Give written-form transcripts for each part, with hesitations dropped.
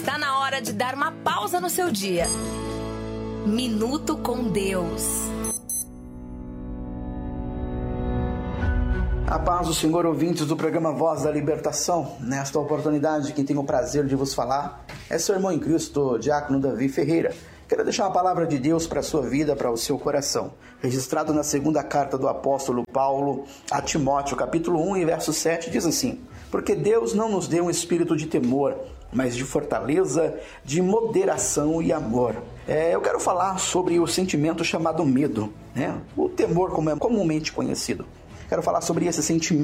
Tá na hora de dar uma pausa no seu dia. Minuto com Deus. A paz do Senhor, ouvintes do programa Voz da Libertação. Nesta oportunidade, quem tem o prazer de vos falar é seu irmão em Cristo, Diácono Davi Ferreira. Quero deixar uma palavra de Deus para a sua vida, para o seu coração. Registrado na segunda carta do apóstolo Paulo a Timóteo, capítulo 1 e verso 7, diz assim: porque Deus não nos deu um espírito de temor, mas de fortaleza, de moderação e amor. Eu quero falar sobre o sentimento chamado medo, né? O temor, como é comumente conhecido. Quero falar sobre esse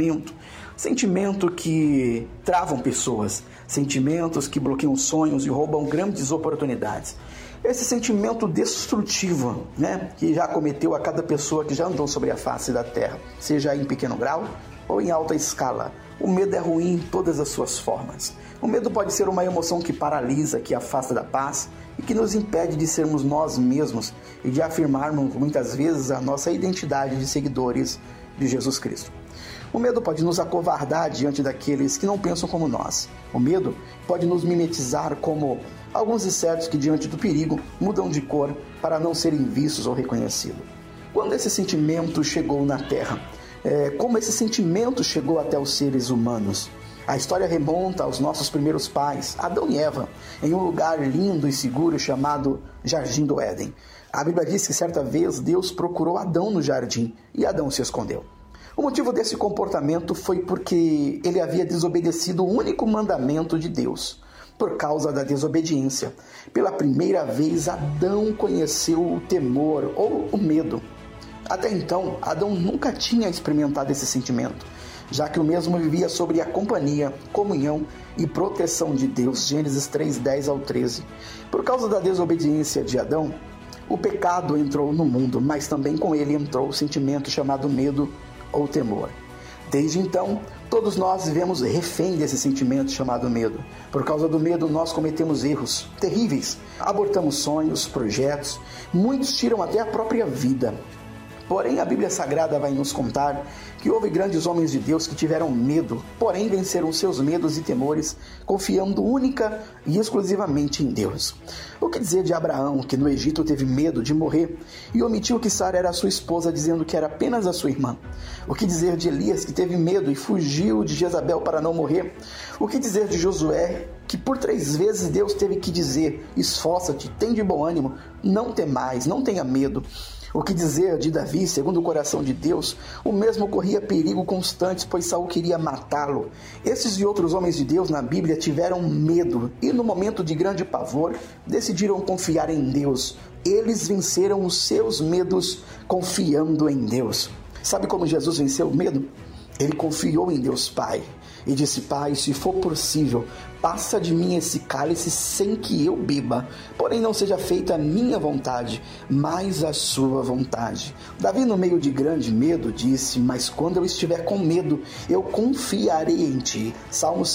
sentimento que travam pessoas, sentimentos que bloqueiam sonhos e roubam grandes oportunidades. Esse sentimento destrutivo, né, que já acometeu a cada pessoa que já andou sobre a face da terra, seja em pequeno grau ou em alta escala. O medo é ruim em todas as suas formas. O medo pode ser uma emoção que paralisa, que afasta da paz e que nos impede de sermos nós mesmos e de afirmarmos muitas vezes a nossa identidade de seguidores de Jesus Cristo. O medo pode nos acovardar diante daqueles que não pensam como nós. O medo pode nos mimetizar como alguns insetos que diante do perigo mudam de cor para não serem vistos ou reconhecidos. Quando esse sentimento chegou na Terra, como esse sentimento chegou até os seres humanos? A história remonta aos nossos primeiros pais, Adão e Eva, em um lugar lindo e seguro chamado Jardim do Éden. A Bíblia diz que certa vez Deus procurou Adão no jardim e Adão se escondeu. O motivo desse comportamento foi porque ele havia desobedecido o único mandamento de Deus. Por causa da desobediência, pela primeira vez Adão conheceu o temor ou o medo. Até então, Adão nunca tinha experimentado esse sentimento, já que o mesmo vivia sobre a companhia, comunhão e proteção de Deus. Gênesis 3:10 ao 13. Por causa da desobediência de Adão, o pecado entrou no mundo, mas também com ele entrou o sentimento chamado medo ou temor. Desde então, todos nós vivemos refém desse sentimento chamado medo. Por causa do medo, nós cometemos erros terríveis, abortamos sonhos, projetos, muitos tiram até a própria vida. Porém, a Bíblia Sagrada vai nos contar que houve grandes homens de Deus que tiveram medo, porém venceram seus medos e temores, confiando única e exclusivamente em Deus. O que dizer de Abraão, que no Egito teve medo de morrer e omitiu que Sara era sua esposa, dizendo que era apenas a sua irmã? O que dizer de Elias, que teve medo e fugiu de Jezabel para não morrer? O que dizer de Josué, que por 3 vezes Deus teve que dizer: esforça-te, tem de bom ânimo, não temais, não tenha medo? O que dizer de Davi, segundo o coração de Deus? O mesmo corria perigo constante, pois Saul queria matá-lo. Esses e outros homens de Deus na Bíblia tiveram medo e, no momento de grande pavor, decidiram confiar em Deus. Eles venceram os seus medos confiando em Deus. Sabe como Jesus venceu o medo? Ele confiou em Deus Pai e disse: Pai, se for possível, passa de mim esse cálice sem que eu beba, porém não seja feita a minha vontade, mas a sua vontade. Davi, no meio de grande medo, disse: mas quando eu estiver com medo, eu confiarei em ti. Salmo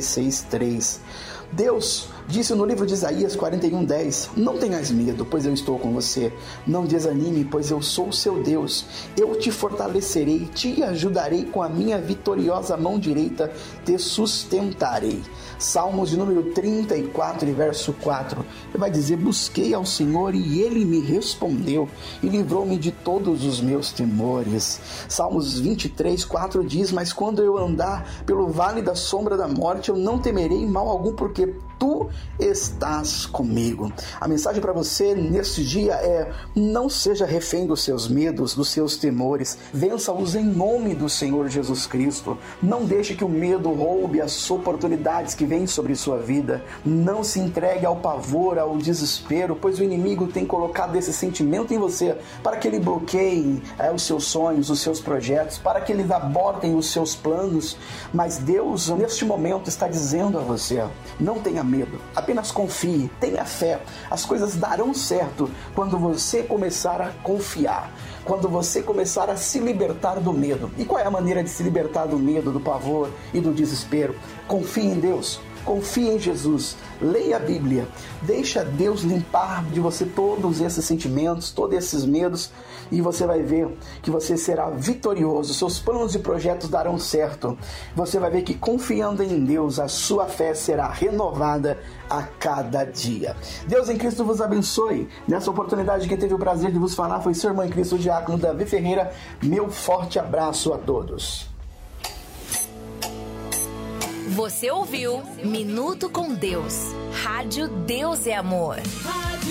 56:3. Deus disse no livro de Isaías 41:10, não tenhas medo, pois eu estou com você. Não desanime, pois eu sou o seu Deus. Eu te fortalecerei, te ajudarei com a minha vitoriosa mão direita, te sustentarei. Salmos de número 34 e verso 4. Ele vai dizer: busquei ao Senhor e Ele me respondeu e livrou-me de todos os meus temores. Salmos 23:4 diz: mas quando eu andar pelo vale da sombra da morte, eu não temerei mal algum, porque tu estás comigo. A mensagem para você neste dia é: não seja refém dos seus medos, dos seus temores. Vença-os em nome do Senhor Jesus Cristo. Não deixe que o medo roube as oportunidades que vêm sobre sua vida. Não se entregue ao pavor, ao desespero, pois o inimigo tem colocado esse sentimento em você para que ele bloqueie os seus sonhos, os seus projetos, para que eles abortem os seus planos. Mas Deus, neste momento, está dizendo a você: não tenha medo, apenas confie, tenha fé. As coisas darão certo quando você começar a confiar, quando você começar a se libertar do medo. E qual é a maneira de se libertar do medo, do pavor e do desespero? Confie em Deus. Confie em Jesus, leia a Bíblia, deixa Deus limpar de você todos esses sentimentos, todos esses medos, e você vai ver que você será vitorioso, seus planos e projetos darão certo. Você vai ver que confiando em Deus, a sua fé será renovada a cada dia. Deus em Cristo vos abençoe. Nessa oportunidade, quem teve o prazer de vos falar foi seu irmão em Cristo, o diácono Davi Ferreira. Meu forte abraço a todos. Você ouviu Minuto com Deus. Rádio Deus é Amor.